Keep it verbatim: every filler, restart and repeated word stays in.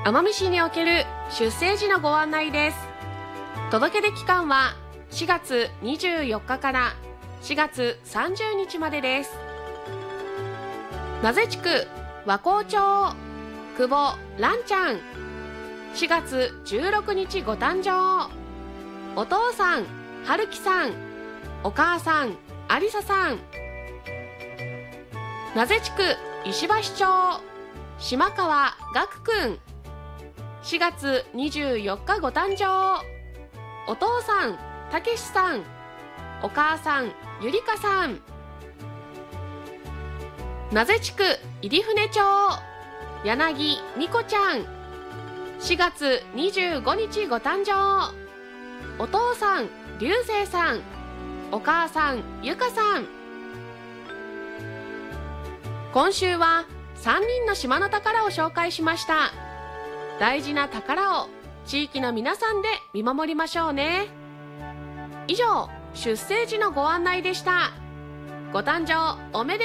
奄美市における出生時のご案内です。届け出期間はしがつにじゅうよっかからしがつさんじゅうにちまでです。名瀬地区和光町久保蘭ちゃん、しがつじゅうろくにちご誕生。お父さん春樹さん、お母さんありささん。名瀬地区石橋町島川岳くん、しがつにじゅうよっかご誕生。お父さんたけしさん、お母さんゆりかさん。名瀬地区入船町柳美子ちゃん、しがつにじゅうごにちご誕生。お父さん流星さん、お母さんゆかさん。今週はさんにんの島の宝を紹介しました。大事な宝を地域の皆さんで見守りましょうね。以上、出生時のご案内でした。ご誕生おめでとう。